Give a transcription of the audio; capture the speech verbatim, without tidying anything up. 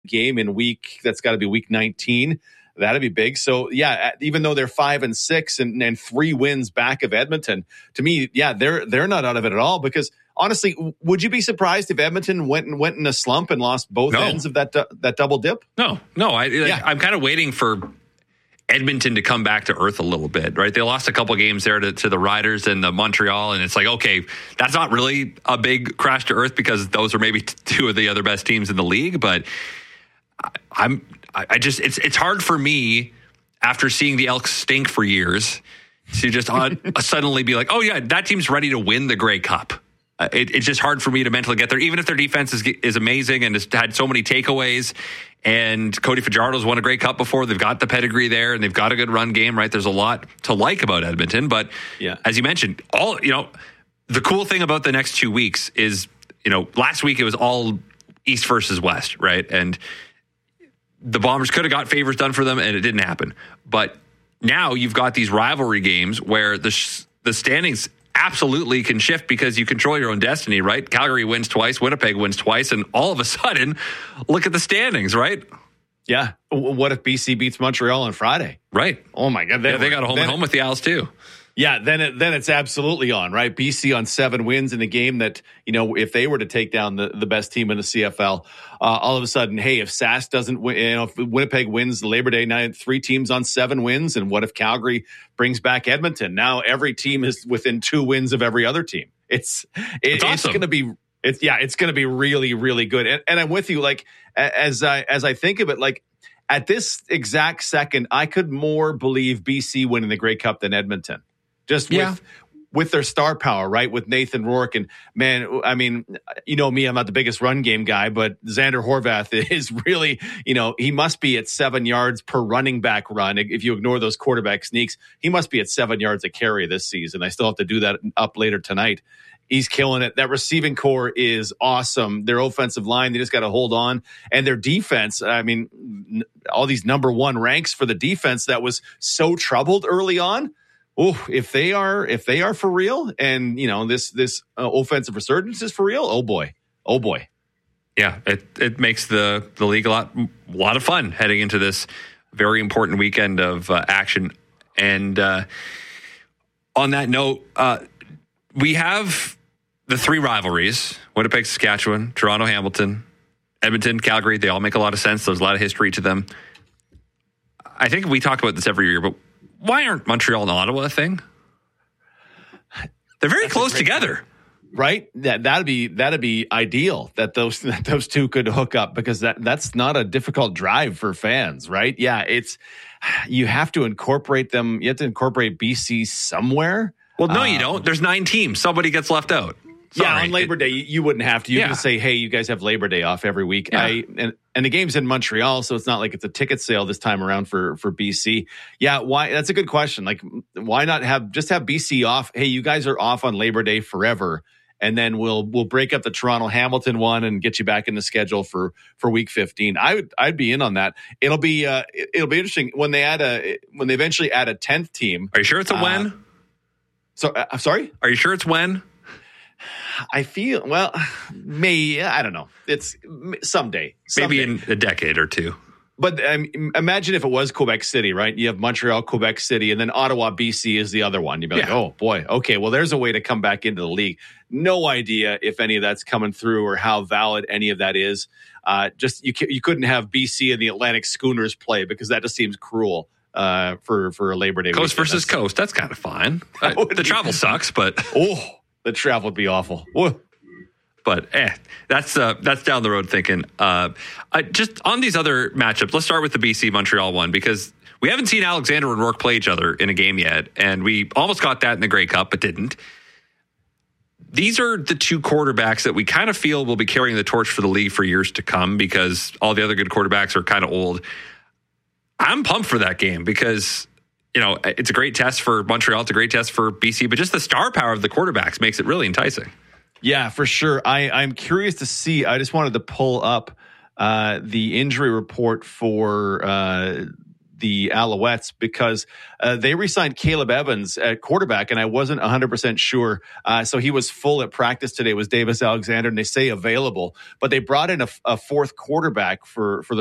game in week, that's got to be week nineteen. That'd be big. So yeah, even though they're five and six and, and three wins back of Edmonton, to me, yeah, they're they're not out of it at all. Because honestly, would you be surprised if Edmonton went and went in a slump and lost both no. ends of that uh, that double dip? No, no. I, like, yeah. I'm kind of waiting for Edmonton to come back to earth a little bit, right? They lost a couple games there to, to the Riders and the Montreal, and it's like, okay, that's not really a big crash to earth because those are maybe two of the other best teams in the league. But I, I'm, I just, it's it's hard for me after seeing the Elks stink for years to just on, suddenly be like, oh yeah, that team's ready to win the Grey Cup. Uh, it, it's just hard for me to mentally get there, even if their defense is is amazing and has had so many takeaways. And Cody Fajardo's won a Grey Cup before. They've got the pedigree there, and they've got a good run game, right? There's a lot to like about Edmonton. But yeah. as you mentioned, all you know, the cool thing about the next two weeks is, you know, last week it was all East versus West, right? And the Bombers could have got favors done for them, and it didn't happen. But now you've got these rivalry games where the sh- the standings absolutely can shift because you control your own destiny, right? Calgary wins twice, Winnipeg wins twice, and all of a sudden, look at the standings, right? Yeah. What if B C beats Montreal on Friday? Right. Oh my God. Yeah, they got a home and home with the Owls too. Yeah, then it, then it's absolutely on, right? B C on seven wins in a game that, you know, if they were to take down the, the best team in the C F L, uh, all of a sudden, hey, if S A S doesn't win, you know, if Winnipeg wins Labor Day night, three teams on seven wins, and what if Calgary brings back Edmonton? Now every team is within two wins of every other team. It's it, awesome. It's going to be it's yeah, it's going to be really really good. And, and I'm with you. Like as I as I think of it, like at this exact second, I could more believe B C winning the Grey Cup than Edmonton. Just yeah. with with their star power, right? With Nathan Rourke. And man, I mean, you know me, I'm not the biggest run game guy, but Xander Horvath is really, you know, he must be at seven yards per running back run. If you ignore those quarterback sneaks, he must be at seven yards a carry this season. I still have to do that up later tonight. He's killing it. That receiving core is awesome. Their offensive line, they just got to hold on. And their defense, I mean, all these number one ranks for the defense that was so troubled early on. Oh, if they are, if they are for real, and you know this this uh, offensive resurgence is for real, oh boy, oh boy, yeah, it it makes the the league a lot a lot of fun heading into this very important weekend of uh, action. And uh, on that note, uh, we have the three rivalries: Winnipeg, Saskatchewan, Toronto, Hamilton, Edmonton, Calgary. They all make a lot of sense. There's a lot of history to them. I think we talk about this every year, but why aren't Montreal and Ottawa a thing? They're very That's close together. Right? That that'd be that'd be ideal that those that those two could hook up, because that that's not a difficult drive for fans, right? Yeah, it's you have to incorporate them. You have to incorporate B C somewhere. Well, no, um, you don't. There's nine teams. Somebody gets left out. Sorry. Yeah, on Labor Day, you, you wouldn't have to. You yeah. can say, hey, you guys have Labor Day off every week. Yeah. I and, and the game's in Montreal, so it's not like it's a ticket sale this time around for, for B C. Yeah, why? That's a good question. Like, why not have just have B C off? Hey, you guys are off on Labor Day forever, and then we'll we'll break up the Toronto Hamilton one and get you back in the schedule for, for week fifteen. I would I'd be in on that. It'll be uh, it'll be interesting when they add a when they eventually add a tenth team. Are you sure it's a uh, when? So uh, I'm sorry. Are you sure it's when? I feel, well, maybe, I don't know. It's someday. someday. Maybe in a decade or two. But um, imagine if it was Quebec City, right? You have Montreal, Quebec City, and then Ottawa, B C is the other one. You'd be like, yeah. oh, boy, okay, well, there's a way to come back into the league. No idea if any of that's coming through or how valid any of that is. Uh, just you, you couldn't have B C and the Atlantic Schooners play, because that just seems cruel uh, for, for a Labor Day Coast weekend. versus that's, Coast, that's kind of fine. Uh, the travel sucks, but... oh. The travel would be awful. Whoa. But eh, that's uh, that's down the road thinking. Uh, I, just on these other matchups, let's start with the B C Montreal one, because we haven't seen Alexander and Rourke play each other in a game yet, and we almost got that in the Grey Cup, but didn't. These are the two quarterbacks that we kind of feel will be carrying the torch for the league for years to come, because all the other good quarterbacks are kind of old. I'm pumped for that game because... You know, it's a great test for Montreal. It's a great test for B C, but just the star power of the quarterbacks makes it really enticing. Yeah, for sure. I, I'm curious to see. I just wanted to pull up uh, the injury report for uh, the Alouettes because uh, they re-signed Caleb Evans at quarterback, and I wasn't one hundred percent sure. Uh, so he was full at practice today. Was Davis Alexander, and they say available, but they brought in a, a fourth quarterback for for the